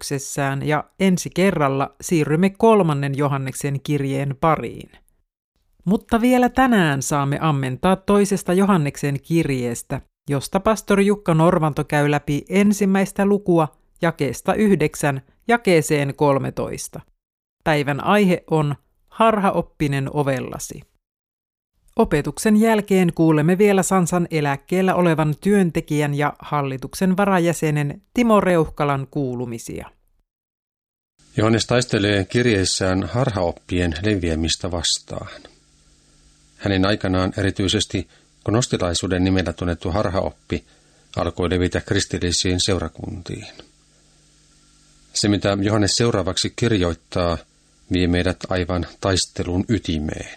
lähetyksessään ja ensi kerralla siirrymme 3. Johanneksen kirjeen pariin. Mutta vielä tänään saamme ammentaa 2. Johanneksen kirjeestä, josta pastori Jukka Norvanto käy läpi ensimmäistä lukua jakeesta 9 jakeeseen 13. Päivän aihe on harhaoppinen ovellasi. Opetuksen jälkeen kuulemme vielä Sansan eläkkeellä olevan työntekijän ja hallituksen varajäsenen Timo Reuhkalan kuulumisia. Johannes taistelee kirjeissään harhaoppien leviämistä vastaan. Hänen aikanaan erityisesti gnostilaisuuden nimellä tunnettu harhaoppi alkoi levitä kristillisiin seurakuntiin. Se, mitä Johannes seuraavaksi kirjoittaa, vie meidät aivan taistelun ytimeen.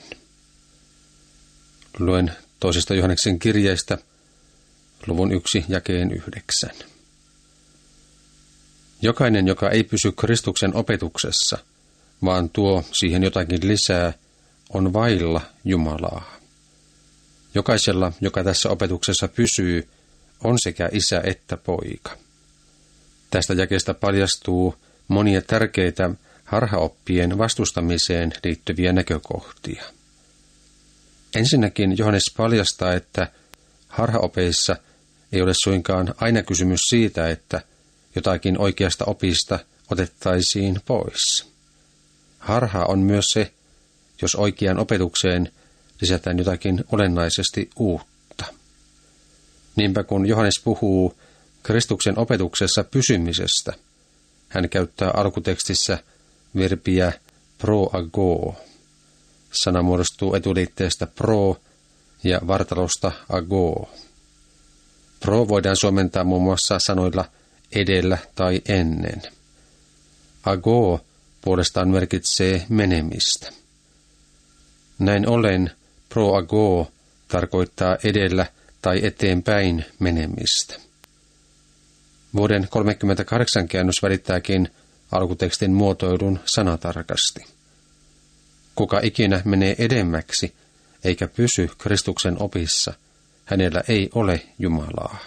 Luen 2. Johanneksen kirjeestä luvun 1 jakeen 9. Jokainen, joka ei pysy Kristuksen opetuksessa, vaan tuo siihen jotakin lisää, on vailla Jumalaa. Jokaisella, joka tässä opetuksessa pysyy, on sekä isä että poika. Tästä jakeesta paljastuu monia tärkeitä harhaoppien vastustamiseen liittyviä näkökohtia. Ensinnäkin Johannes paljastaa, että harhaopeissa ei ole suinkaan aina kysymys siitä, että jotakin oikeasta opista otettaisiin pois. Harha on myös se, jos oikeaan opetukseen lisätään jotakin olennaisesti uutta. Niinpä kun Johannes puhuu Kristuksen opetuksessa pysymisestä, hän käyttää alkutekstissä verbiä pro-ago. Sana muodostuu etuliitteestä pro ja vartalosta ago. Pro voidaan suomentaa muun muassa sanoilla edellä tai ennen. Ago puolestaan merkitsee menemistä. Näin ollen pro-ago tarkoittaa edellä tai eteenpäin menemistä. Vuoden 1938 käännös välittääkin alkutekstin muotoilun sanatarkasti. Kuka ikinä menee edemmäksi eikä pysy Kristuksen opissa, hänellä ei ole Jumalaa.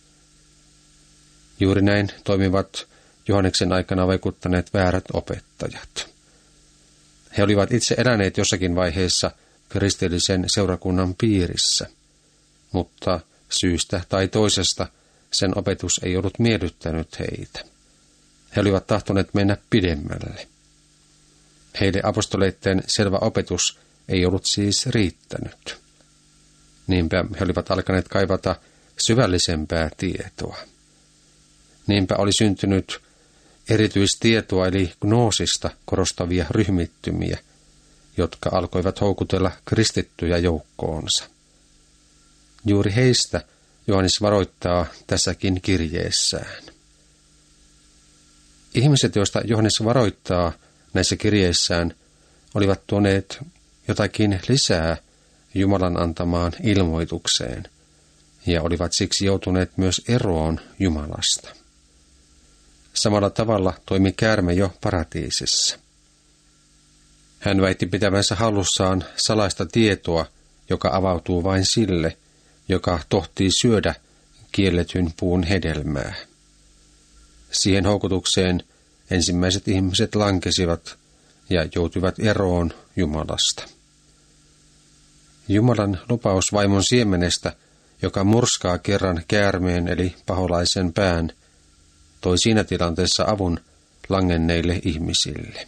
Juuri näin toimivat Johanneksen aikana vaikuttaneet väärät opettajat. He olivat itse eläneet jossakin vaiheessa kristillisen seurakunnan piirissä, mutta syystä tai toisesta sen opetus ei ollut miellyttänyt heitä. He olivat tahtoneet mennä pidemmälle. Heille apostoleiden selvä opetus ei ollut siis riittänyt. Niinpä he olivat alkaneet kaivata syvällisempää tietoa. Niinpä oli syntynyt erityistietoa eli gnoosista korostavia ryhmittymiä, jotka alkoivat houkutella kristittyjä joukkoonsa. Juuri heistä Johannes varoittaa tässäkin kirjeessään. Ihmiset, joista Johannes varoittaa näissä kirjeissään, olivat tuoneet jotakin lisää Jumalan antamaan ilmoitukseen ja olivat siksi joutuneet myös eroon Jumalasta. Samalla tavalla toimi käärme jo paratiisissa. Hän väitti pitävänsä hallussaan salaista tietoa, joka avautuu vain sille, joka tohtii syödä kielletyn puun hedelmää. Siihen houkutukseen ensimmäiset ihmiset lankesivat ja joutuivat eroon Jumalasta. Jumalan lupaus vaimon siemenestä, joka murskaa kerran käärmeen eli paholaisen pään, toi siinä tilanteessa avun langenneille ihmisille.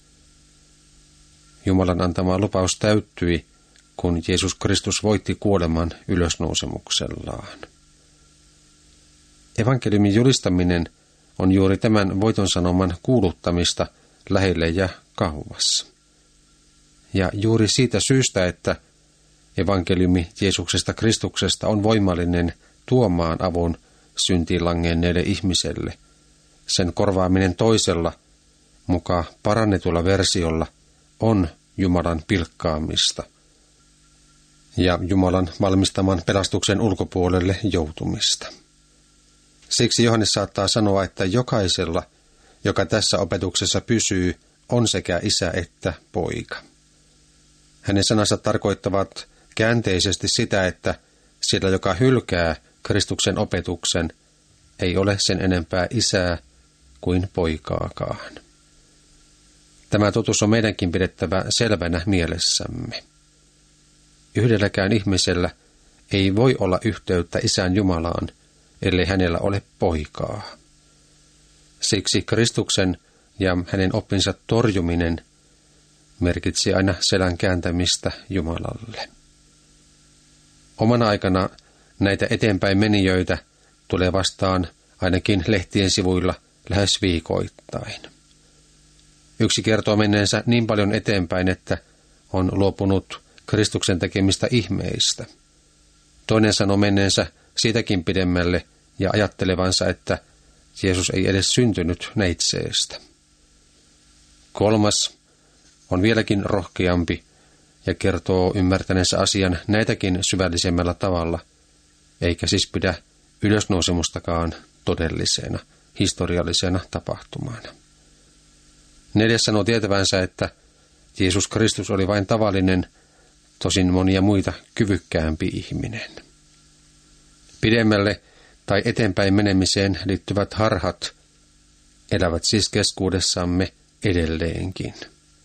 Jumalan antama lupaus täyttyi, kun Jeesus Kristus voitti kuoleman ylösnousemuksellaan. Evankeliumin julistaminen on juuri tämän voitonsanoman kuuluttamista lähelle ja kauas. Ja juuri siitä syystä, että evankeliumi Jeesuksesta Kristuksesta on voimallinen tuomaan avun syntiin langenneelle ihmiselle, sen korvaaminen toisella, muka parannetulla versiolla, on Jumalan pilkkaamista ja Jumalan valmistaman pelastuksen ulkopuolelle joutumista. Siksi Johannes saattaa sanoa, että jokaisella, joka tässä opetuksessa pysyy, on sekä isä että poika. Hänen sanansa tarkoittavat käänteisesti sitä, että sillä, joka hylkää Kristuksen opetuksen, ei ole sen enempää isää kuin poikaakaan. Tämä totuus on meidänkin pidettävä selvänä mielessämme. Yhdelläkään ihmisellä ei voi olla yhteyttä Isän Jumalaan, ellei hänellä ole poikaa. Siksi Kristuksen ja hänen oppinsa torjuminen merkitsi aina selän kääntämistä Jumalalle. Omana aikana näitä eteenpäin menijöitä tulee vastaan ainakin lehtien sivuilla lähes viikoittain. Yksi kertoo menneensä niin paljon eteenpäin, että on luopunut Kristuksen tekemistä ihmeistä. Toinen sanoo menneensä siitäkin pidemmälle ja ajattelevansa, että Jeesus ei edes syntynyt neitseestä. Kolmas on vieläkin rohkeampi ja kertoo ymmärtäneensä asian näitäkin syvällisemmällä tavalla, eikä siis pidä ylösnousemustakaan todellisena, historiallisena tapahtumana. Neljäs sanoo tietävänsä, että Jeesus Kristus oli vain tavallinen, tosin monia muita kyvykkäämpi ihminen. Pidemmälle tai eteenpäin menemiseen liittyvät harhat elävät siis keskuudessamme edelleenkin.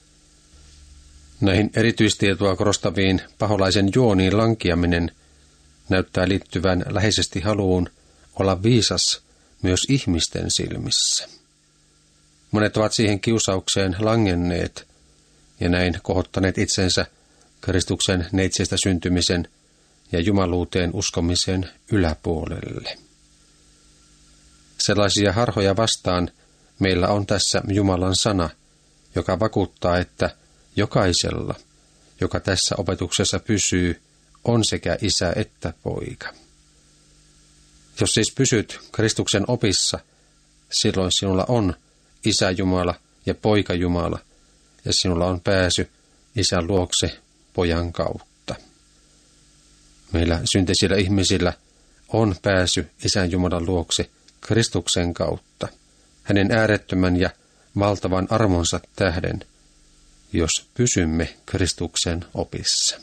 Näihin erityistietoa korostaviin paholaisen juoniin lankiaminen näyttää liittyvän läheisesti haluun olla viisas myös ihmisten silmissä. Monet ovat siihen kiusaukseen langenneet ja näin kohottaneet itsensä Kristuksen neitsestä syntymisen ja jumaluuteen uskomisen yläpuolelle. Sellaisia harhoja vastaan meillä on tässä Jumalan sana, joka vakuuttaa, että jokaisella, joka tässä opetuksessa pysyy, on sekä isä että poika. Jos siis pysyt Kristuksen opissa, silloin sinulla on Isä Jumala ja Poika Jumala, ja sinulla on pääsy Isän luokse Pojan kautta. Meillä syntisillä ihmisillä on pääsy Isän Jumalan luokse Kristuksen kautta, hänen äärettömän ja valtavan armonsa tähden, jos pysymme Kristuksen opissa.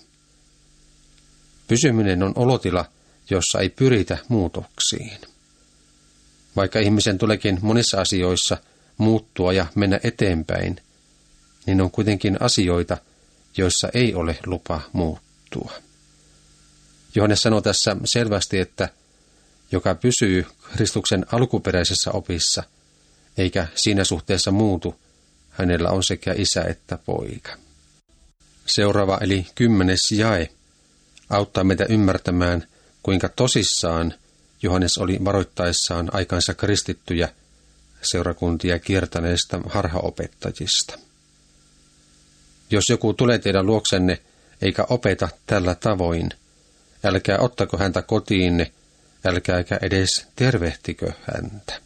Pysyminen on olotila, jossa ei pyritä muutoksiin. Vaikka ihmisen tuleekin monissa asioissa muuttua ja mennä eteenpäin, niin on kuitenkin asioita, joissa ei ole lupa muuttua. Johannes sanoo tässä selvästi, että joka pysyy Kristuksen alkuperäisessä opissa, eikä siinä suhteessa muutu, hänellä on sekä isä että poika. Seuraava eli 10. jae auttaa meitä ymmärtämään, kuinka tosissaan Johannes oli varoittaessaan aikansa kristittyjä seurakuntia kiertäneistä harhaopettajista. Jos joku tulee teidän luoksenne eikä opeta tällä tavoin, älkää ottako häntä kotiinne, älkääkä edes tervehtikö häntä.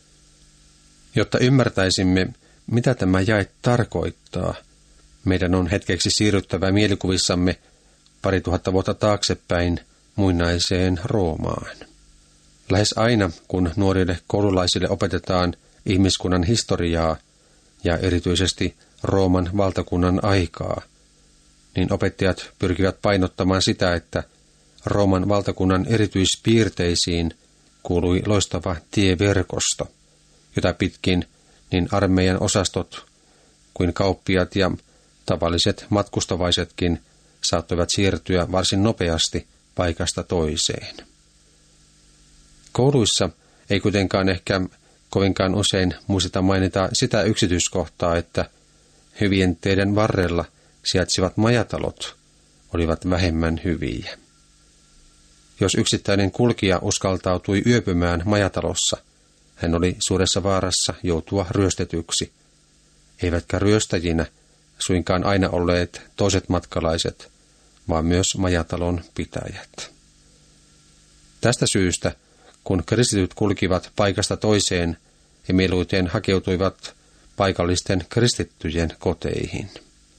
Jotta ymmärtäisimme, mitä tämä jae tarkoittaa, meidän on hetkeksi siirryttävä mielikuvissamme 2000 vuotta taaksepäin muinaiseen Roomaan. Lähes aina, kun nuorille koululaisille opetetaan ihmiskunnan historiaa ja erityisesti Rooman valtakunnan aikaa, niin opettajat pyrkivät painottamaan sitä, että Rooman valtakunnan erityispiirteisiin kuului loistava tieverkosto, jota pitkin niin armeijan osastot kuin kauppiat ja tavalliset matkustavaisetkin saattoivat siirtyä varsin nopeasti paikasta toiseen. Kouluissa ei kuitenkaan ehkä kovinkaan usein muisteta mainita sitä yksityiskohtaa, että hyvien teiden varrella sijaitsivat majatalot olivat vähemmän hyviä. Jos yksittäinen kulkija uskaltautui yöpymään majatalossa, hän oli suuressa vaarassa joutua ryöstetyksi, eivätkä ryöstäjinä suinkaan aina olleet toiset matkalaiset, vaan myös majatalon pitäjät. Tästä syystä, kun kristityt kulkivat paikasta toiseen, he mieluiten hakeutuivat paikallisten kristittyjen koteihin.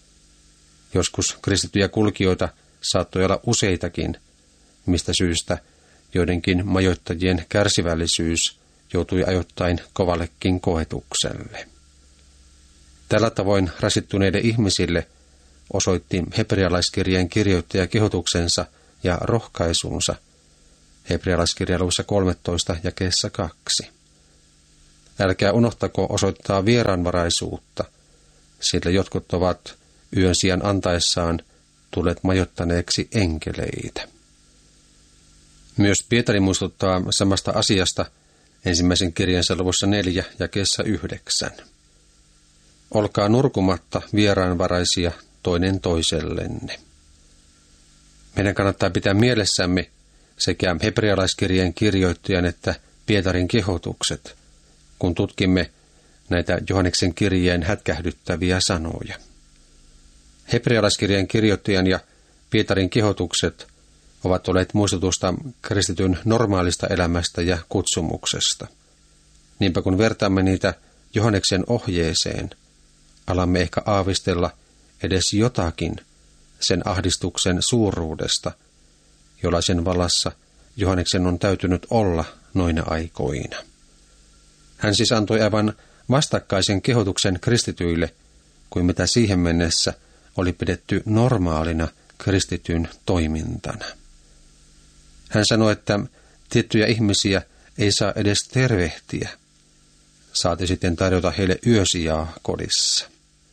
Joskus kristittyjä kulkijoita saattoi olla useitakin, mistä syystä joidenkin majoittajien kärsivällisyys joutui ajoittain kovallekin koetukselle. Tällä tavoin rasittuneille ihmisille osoitti hebrealaiskirjeen kirjoittaja kehotuksensa ja rohkaisunsa hebrealaiskirja luvussa 13 jakeessa 2. älkää unohtako osoittaa vieraanvaraisuutta, sillä jotkut ovat yön sijaan antaessaan tulleet majoittaneeksi enkeleitä. Myös Pietari muistuttaa samasta asiasta ensimmäisen kirjansa luvussa 4 jakeessa 9. Olkaa nurkumatta vieraanvaraisia toinen toisellenne. Meidän kannattaa pitää mielessämme sekä hebrealaiskirjeen kirjoittajan että Pietarin kehotukset, kun tutkimme näitä Johanneksen kirjeen hätkähdyttäviä sanoja. Hebrealaiskirjeen kirjoittajan ja Pietarin kehotukset ovat olleet muistutusta kristityn normaalista elämästä ja kutsumuksesta. Niinpä kun vertaamme niitä Johanneksen ohjeeseen, alamme ehkä aavistella edes jotakin sen ahdistuksen suuruudesta, jollaisen vallassa Johanneksen on täytynyt olla noina aikoina. Hän siis antoi aivan vastakkaisen kehotuksen kristityille, kuin mitä siihen mennessä oli pidetty normaalina kristityn toimintana. Hän sanoi, että tiettyjä ihmisiä ei saa edes tervehtiä, saati sitten tarjota heille yösijaa kodissa.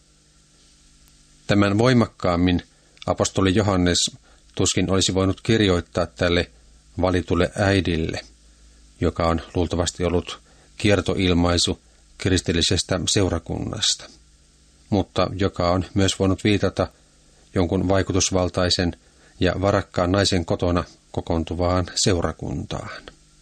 Tämän voimakkaammin apostoli Johannes tuskin olisi voinut kirjoittaa tälle valitulle äidille, joka on luultavasti ollut kiertoilmaisu kristillisestä seurakunnasta, mutta joka on myös voinut viitata jonkun vaikutusvaltaisen ja varakkaan naisen kotona kokoontuvaan seurakuntaan.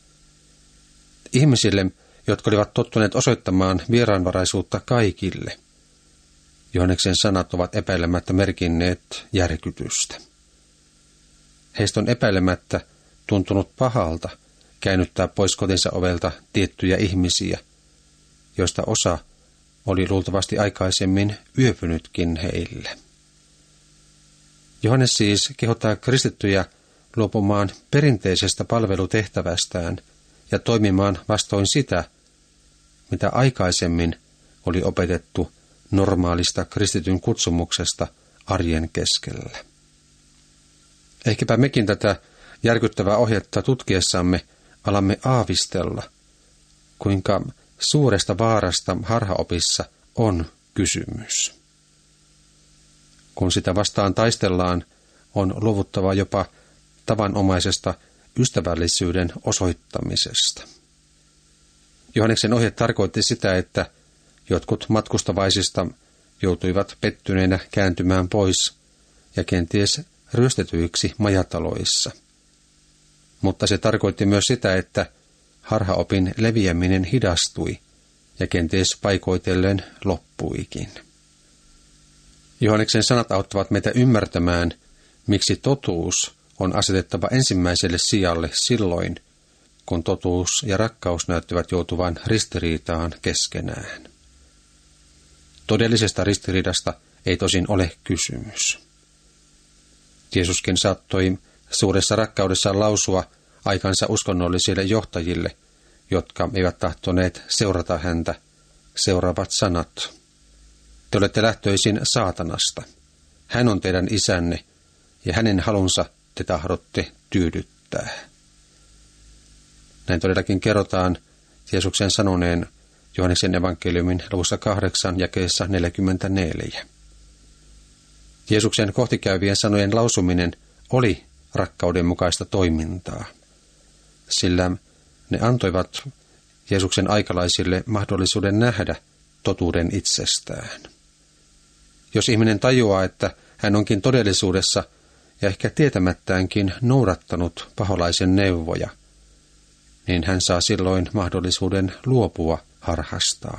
Ihmisille, jotka olivat tottuneet osoittamaan vieraanvaraisuutta kaikille, Johanneksen sanat ovat epäilemättä merkinneet järkytystä. Heistä on epäilemättä tuntunut pahalta käännyttää pois kotinsa ovelta tiettyjä ihmisiä, joista osa oli luultavasti aikaisemmin yöpynytkin heille. Johannes siis kehottaa kristittyjä luopumaan perinteisestä palvelutehtävästään ja toimimaan vastoin sitä, mitä aikaisemmin oli opetettu normaalista kristityn kutsumuksesta arjen keskellä. Ehkäpä mekin tätä järkyttävää ohjetta tutkiessamme alamme aavistella, kuinka suuresta vaarasta harhaopissa on kysymys. Kun sitä vastaan taistellaan, on luovuttava jopa tavanomaisesta ystävällisyyden osoittamisesta. Johanneksen ohje tarkoitti sitä, että jotkut matkustavaisista joutuivat pettyneenä kääntymään pois ja kenties ryöstetyiksi majataloissa. Mutta se tarkoitti myös sitä, että harhaopin leviäminen hidastui ja kenties paikoitellen loppuikin. Johanneksen sanat auttavat meitä ymmärtämään, miksi totuus on asetettava ensimmäiselle sijalle silloin, kun totuus ja rakkaus näyttävät joutuvan ristiriitaan keskenään. Todellisesta ristiriidasta ei tosin ole kysymys. Jeesuskin saattoi suuressa rakkaudessaan lausua aikansa uskonnollisille johtajille, jotka eivät tahtoneet seurata häntä, seuraavat sanat. Te olette lähtöisin saatanasta. Hän on teidän isänne, ja hänen halunsa te tahdotte tyydyttää. Näin todellakin kerrotaan Jeesuksen sanoneen Johanneksen evankeliumin luvussa 8 jakeessa 44. Jeesuksen kohtikäyvien sanojen lausuminen oli rakkauden mukaista toimintaa, sillä ne antoivat Jeesuksen aikalaisille mahdollisuuden nähdä totuuden itsestään. Jos ihminen tajuaa, että hän onkin todellisuudessa ja ehkä tietämättäänkin noudattanut paholaisen neuvoja, niin hän saa silloin mahdollisuuden luopua harhastaan.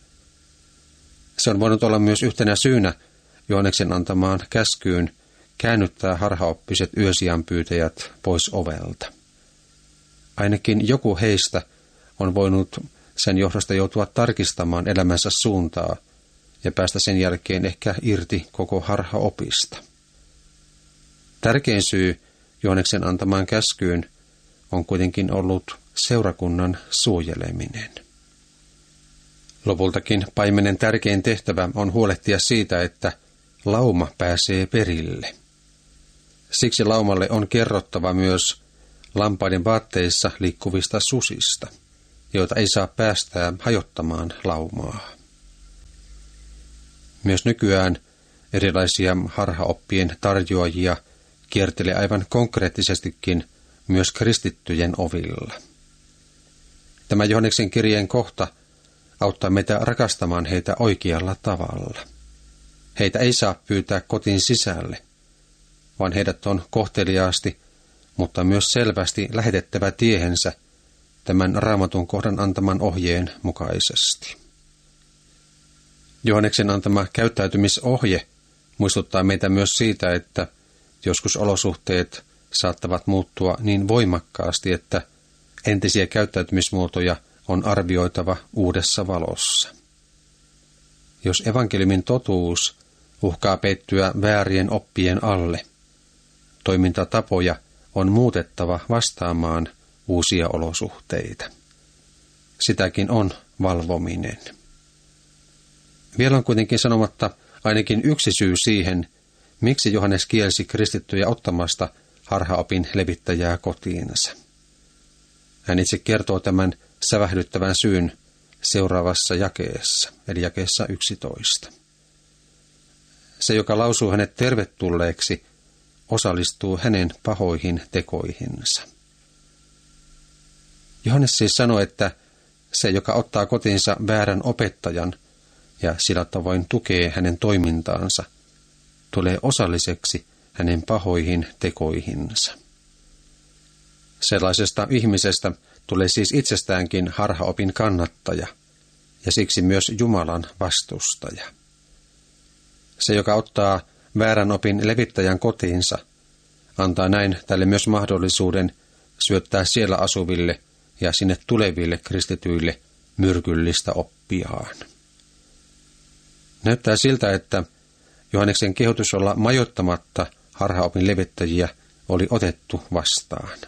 Se on voinut olla myös yhtenä syynä Johanneksen antamaan käskyyn käännyttää harhaoppiset yösijanpyytäjät pois ovelta. Ainakin joku heistä on voinut sen johdosta joutua tarkistamaan elämänsä suuntaa ja päästä sen jälkeen ehkä irti koko harhaopista. Tärkein syy Johanneksen antamaan käskyyn on kuitenkin ollut seurakunnan suojeleminen. Lopultakin paimenen tärkein tehtävä on huolehtia siitä, että lauma pääsee perille. Siksi laumalle on kerrottava myös lampaiden vaatteissa liikkuvista susista, joita ei saa päästää hajottamaan laumaa. Myös nykyään erilaisia harhaoppien tarjoajia kiertelee aivan konkreettisestikin myös kristittyjen ovilla. Tämä Johanneksen kirjeen kohta auttaa meitä rakastamaan heitä oikealla tavalla. Heitä ei saa pyytää kotiin sisälle, vaan heidät on kohteliaasti, mutta myös selvästi lähetettävä tiehensä tämän Raamatun kohdan antaman ohjeen mukaisesti. Johanneksen antama käyttäytymisohje muistuttaa meitä myös siitä, että joskus olosuhteet saattavat muuttua niin voimakkaasti, että entisiä käyttäytymismuotoja on arvioitava uudessa valossa. Jos evankeliumin totuus uhkaa peittyä väärien oppien alle, toimintatapoja on muutettava vastaamaan uusia olosuhteita. Sitäkin on valvominen. Vielä on kuitenkin sanomatta ainakin yksi syy siihen, miksi Johannes kielsi kristittyjä ottamasta harhaopin levittäjää kotiinsa. Hän itse kertoo tämän sävähdyttävän syyn seuraavassa jakeessa, eli jakeessa 11. Se, joka lausuu hänet tervetulleeksi, osallistuu hänen pahoihin tekoihinsa. Johannes siis sanoi, että se, joka ottaa kotiinsa väärän opettajan ja sillä tavoin tukee hänen toimintaansa, tulee osalliseksi hänen pahoihin tekoihinsa. Sellaisesta ihmisestä tulee siis itsestäänkin harhaopin kannattaja ja siksi myös Jumalan vastustaja. Se, joka ottaa väärän opin levittäjän kotiinsa, antaa näin tälle myös mahdollisuuden syöttää siellä asuville ja sinne tuleville kristityille myrkyllistä oppiaan. Näyttää siltä, että Johanneksen kehotus olla majoittamatta harhaopin levittäjiä oli otettu vastaan.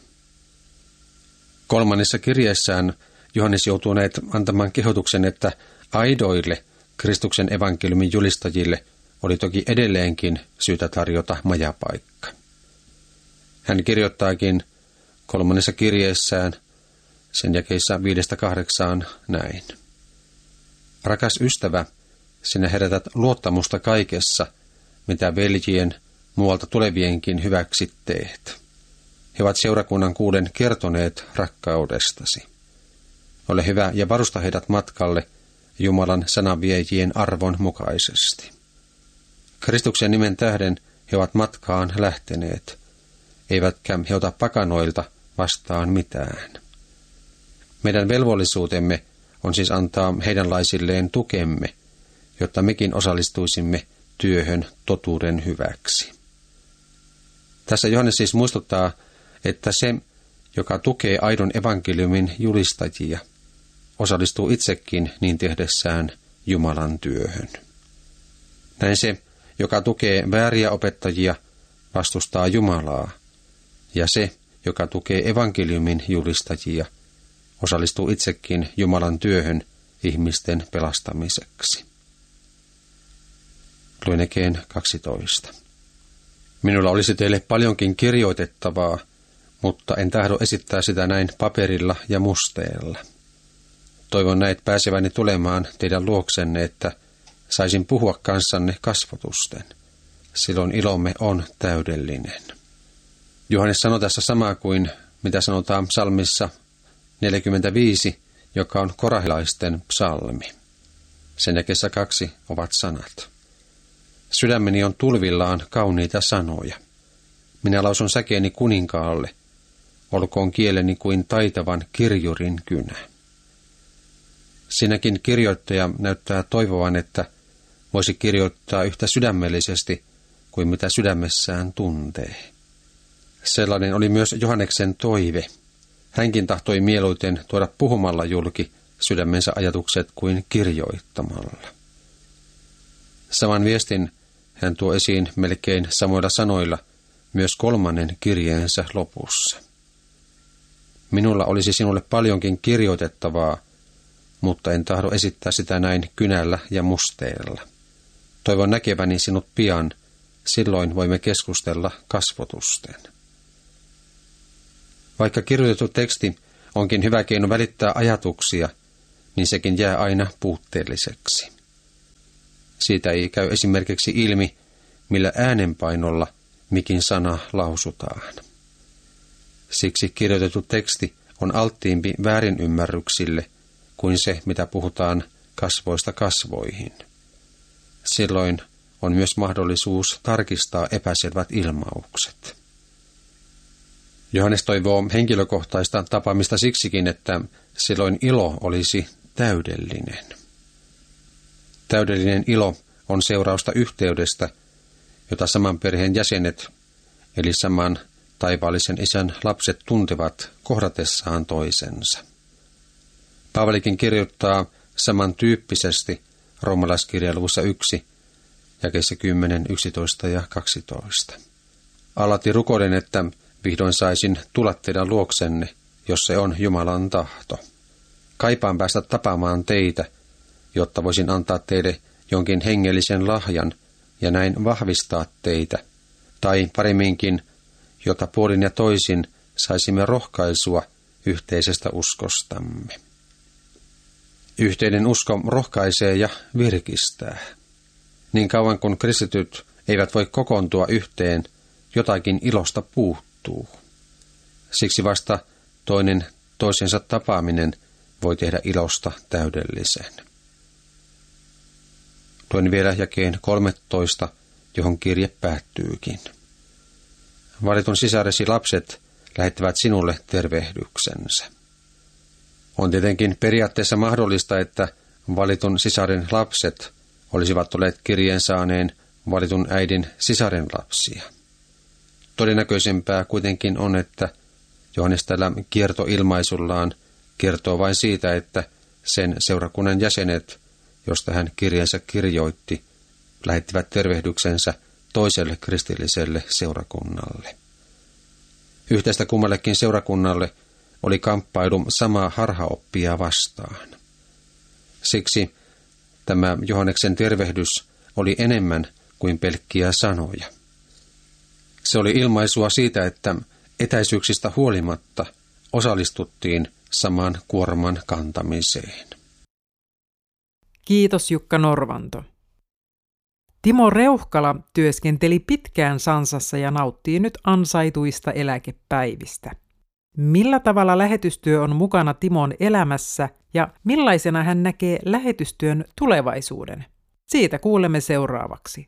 3. kirjeessään Johannes joutuu antamaan kehotuksen, että aidoille Kristuksen evankeliumin julistajille oli toki edelleenkin syytä tarjota majapaikka. Hän kirjoittaakin 3. kirjeessään sen jakeissa 5-8 näin. Rakas ystävä, sinä herätät luottamusta kaikessa, mitä veljien muualta tulevienkin hyväksi teet. He ovat seurakunnan kuuden kertoneet rakkaudestasi. Ole hyvä ja varusta heidät matkalle Jumalan sananviejien arvon mukaisesti. Kristuksen nimen tähden he ovat matkaan lähteneet, eivätkä he ota pakanoilta vastaan mitään. Meidän velvollisuutemme on siis antaa heidänlaisilleen tukemme, jotta mekin osallistuisimme työhön totuuden hyväksi. Tässä Johannes siis muistuttaa, että se, joka tukee aidon evankeliumin julistajia, osallistuu itsekin niin tehdessään Jumalan työhön. Näin se, joka tukee vääriä opettajia, vastustaa Jumalaa, ja se, joka tukee evankeliumin julistajia, osallistuu itsekin Jumalan työhön ihmisten pelastamiseksi. Luen jakeen 12. Minulla olisi teille paljonkin kirjoitettavaa, mutta en tahdo esittää sitä näin paperilla ja musteella. Toivon näet pääseväni tulemaan teidän luoksenne, että saisin puhua kanssanne kasvotusten. Silloin ilomme on täydellinen. Johannes sanoi tässä samaa kuin mitä sanotaan psalmissa 45, joka on korahilaisten psalmi. Sen jakeessa 2 ovat sanat. Sydämeni on tulvillaan kauniita sanoja. Minä lausun säkeeni kuninkaalle, olkoon kieleni kuin taitavan kirjurin kynä. Siinäkin kirjoittaja näyttää toivovan, että voisi kirjoittaa yhtä sydämellisesti kuin mitä sydämessään tuntee. Sellainen oli myös Johanneksen toive. Hänkin tahtoi mieluiten tuoda puhumalla julki sydämensä ajatukset kuin kirjoittamalla. Saman viestin hän tuo esiin melkein samoilla sanoilla myös 3. kirjeensä lopussa. Minulla olisi sinulle paljonkin kirjoitettavaa, mutta en tahdo esittää sitä näin kynällä ja musteella. Toivon näkeväni sinut pian, silloin voimme keskustella kasvotusten. Vaikka kirjoitettu teksti onkin hyvä keino välittää ajatuksia, niin sekin jää aina puutteelliseksi. Siitä ei käy esimerkiksi ilmi, millä äänenpainolla mikin sana lausutaan. Siksi kirjoitettu teksti on alttiimpi väärinymmärryksille kuin se, mitä puhutaan kasvoista kasvoihin. Silloin on myös mahdollisuus tarkistaa epäselvät ilmaukset. Johannes toivoo henkilökohtaista tapaamista siksikin, että silloin ilo olisi täydellinen. Täydellinen ilo on seurausta yhteydestä, jota saman perheen jäsenet, eli saman taivaallisen isän lapset tuntevat kohdatessaan toisensa. Paavalikin kirjoittaa samantyyppisesti roomalaiskirjan luvussa 1, jakeissa 10, 11 ja 12. Alati rukoilen, että vihdoin saisin tulla teidän luoksenne, jos se on Jumalan tahto. Kaipaan päästä tapaamaan teitä, jotta voisin antaa teille jonkin hengellisen lahjan ja näin vahvistaa teitä, tai paremminkin, jotta puolin ja toisin saisimme rohkaisua yhteisestä uskostamme. Yhteinen usko rohkaisee ja virkistää. Niin kauan kun kristityt eivät voi kokoontua yhteen, jotakin ilosta puuttuu. Siksi vasta toinen toisensa tapaaminen voi tehdä ilosta täydellisen. Luen vielä jakeen 13, johon kirje päättyykin. Valitun sisaresi lapset lähettävät sinulle tervehdyksensä. On tietenkin periaatteessa mahdollista, että valitun sisaren lapset olisivat olleet kirjeen saaneen valitun äidin sisaren lapsia. Todennäköisempää kuitenkin on, että Johannes tällä kiertoilmaisullaan kertoo vain siitä, että sen seurakunnan jäsenet, josta hän kirjeensä kirjoitti, lähettivät tervehdyksensä toiselle kristilliselle seurakunnalle. Yhteistä kummallekin seurakunnalle oli kamppailu samaa harhaoppia vastaan. Siksi tämä Johanneksen tervehdys oli enemmän kuin pelkkiä sanoja. Se oli ilmaisua siitä, että etäisyyksistä huolimatta osallistuttiin saman kuorman kantamiseen. Kiitos Jukka Norvanto. Timo Reuhkala työskenteli pitkään Sansassa ja nauttii nyt ansaituista eläkepäivistä. Millä tavalla lähetystyö on mukana Timon elämässä ja millaisena hän näkee lähetystyön tulevaisuuden? Siitä kuulemme seuraavaksi.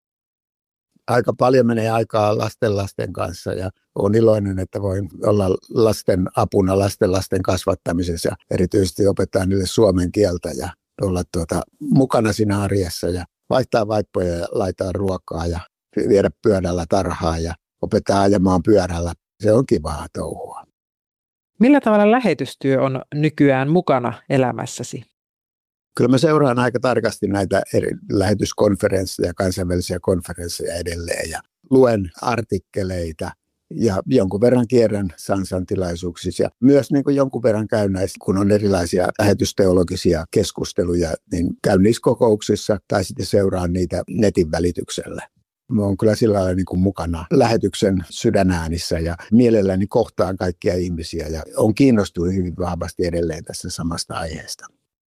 Aika paljon menee aikaa lasten kanssa ja olen iloinen, että voin olla lasten apuna lasten kasvattamisessa ja erityisesti opettaa niille suomen kieltä ja olla mukana siinä arjessa ja vaihtaa vaippoja ja laittaa ruokaa ja viedä pyörällä tarhaa ja opettaa ajamaan pyörällä. Se on kivaa touhua. Millä tavalla lähetystyö on nykyään mukana elämässäsi? Kyllä mä seuraan aika tarkasti näitä eri lähetyskonferensseja, kansainvälisiä konferensseja edelleen ja luen artikkeleita ja jonkun verran kierrän Sansan tilaisuuksissa ja myös niin kuin jonkun verran käyn näissä, kun on erilaisia lähetysteologisia keskusteluja, niin käyn niissä kokouksissa tai sitten seuraan niitä netin välityksellä. Mä oon kyllä sillä lailla niin kuin mukana lähetyksen sydänäänissä ja mielelläni kohtaan kaikkia ihmisiä ja on kiinnostunut hyvin vahvasti edelleen tästä samasta aiheesta.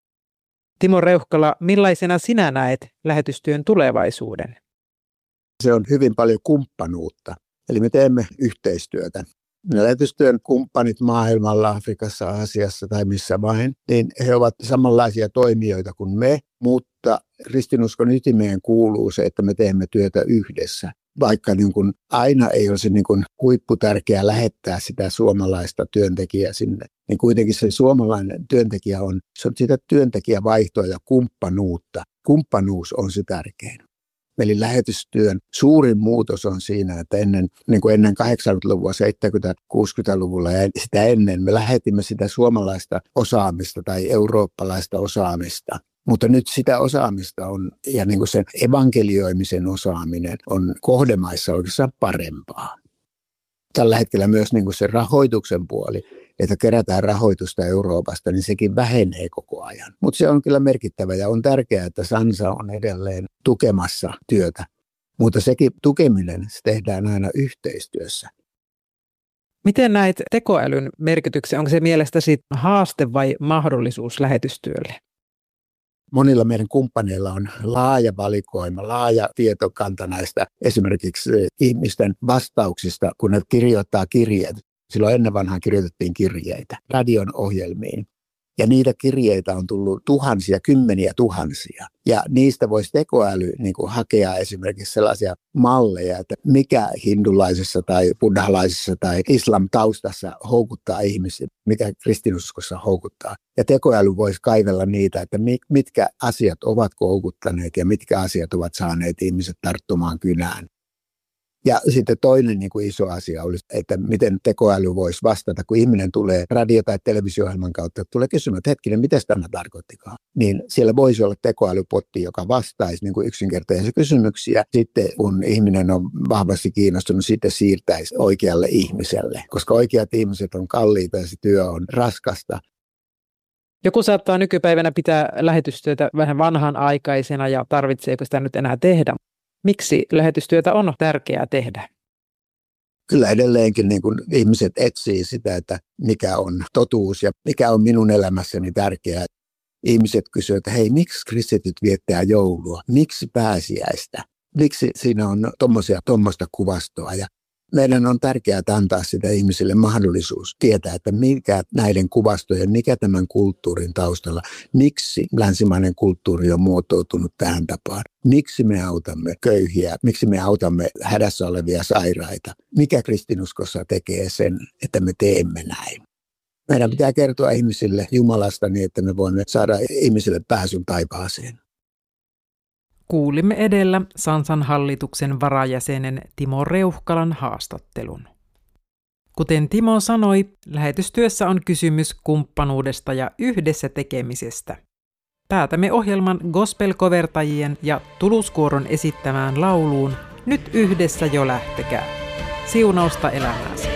Timo Reuhkala, millaisena sinä näet lähetystyön tulevaisuuden? Se on hyvin paljon kumppanuutta. Eli me teemme yhteistyötä. Ne lähetystyön kumppanit maailmalla, Afrikassa, Aasiassa tai missä vain, niin he ovat samanlaisia toimijoita kuin me, mutta kristinuskon ytimeen kuuluu se, että me teemme työtä yhdessä. Vaikka niin kuin aina ei ole se niin kuin huipputärkeää lähettää sitä suomalaista työntekijää sinne, niin kuitenkin se suomalainen työntekijä se on sitä työntekijävaihtoa ja kumppanuutta. Kumppanuus on se tärkein. Eli lähetystyön suurin muutos on siinä, että ennen 80-luvua, 70-60-luvulla ja sitä ennen me lähetimme sitä suomalaista osaamista tai eurooppalaista osaamista. Mutta nyt sitä osaamista on, ja niin kuin sen evankelioimisen osaaminen on kohdemaissa oikeastaan parempaa. Tällä hetkellä myös niin kuin se rahoituksen puoli, että kerätään rahoitusta Euroopasta, niin sekin vähenee koko ajan. Mutta se on kyllä merkittävä ja on tärkeää, että Sansa on edelleen tukemassa työtä. Mutta sekin tukeminen se tehdään aina yhteistyössä. Miten näet tekoälyn merkityksen? Onko se mielestäsi haaste vai mahdollisuus lähetystyölle? Monilla meidän kumppaneilla on laaja valikoima, laaja tietokanta näistä esimerkiksi ihmisten vastauksista, kun ne kirjoittaa kirjeet. Silloin ennen vanhaan kirjoitettiin kirjeitä radion ohjelmiin. Ja niitä kirjeitä on tullut tuhansia, kymmeniä tuhansia. Ja niistä voisi tekoäly hakea esimerkiksi sellaisia malleja, että mikä hindulaisessa tai buddhalaisessa tai islam taustassa houkuttaa ihmisiä, mikä kristinuskossa houkuttaa. Ja tekoäly voisi kaivella niitä, että mitkä asiat ovat houkuttaneet ja mitkä asiat ovat saaneet ihmiset tarttumaan kynään. Ja sitten toinen iso asia olisi, että miten tekoäly voisi vastata, kun ihminen tulee radio- tai televisio-ohjelman kautta, tulee kysymään, että hetkinen, mitä tämä tarkoittikaan. Niin siellä voisi olla tekoälypotti, joka vastaisi yksinkertaisia kysymyksiä. Sitten kun ihminen on vahvasti kiinnostunut, sitten siirtäisi oikealle ihmiselle, koska oikeat ihmiset on kalliita ja se työ on raskasta. Joku saattaa nykypäivänä pitää lähetystyötä vähän vanhanaikaisena ja tarvitseeko sitä nyt enää tehdä? Miksi lähetystyötä on tärkeää tehdä? Kyllä edelleenkin ihmiset etsii sitä, että mikä on totuus ja mikä on minun elämässäni tärkeää. Ihmiset kysyvät, että hei, miksi kristityt viettää joulua? Miksi pääsiäistä? Miksi siinä on tuommoista kuvastoa? Ja meidän on tärkeää antaa sitä ihmisille mahdollisuus tietää, että mikä näiden kuvastojen, mikä tämän kulttuurin taustalla, miksi länsimainen kulttuuri on muotoutunut tähän tapaan, miksi me autamme köyhiä, miksi me autamme hädässä olevia sairaita, mikä kristinuskossa tekee sen, että me teemme näin. Meidän pitää kertoa ihmisille Jumalasta niin, että me voimme saada ihmisille pääsyn taivaaseen. Kuulimme edellä Sansan hallituksen varajäsenen Timo Reuhkalan haastattelun. Kuten Timo sanoi, lähetystyössä on kysymys kumppanuudesta ja yhdessä tekemisestä. Päätämme ohjelman gospel-kovertajien ja tuluskuoron esittämään lauluun Nyt yhdessä jo lähtekää. Siunausta elämääsi.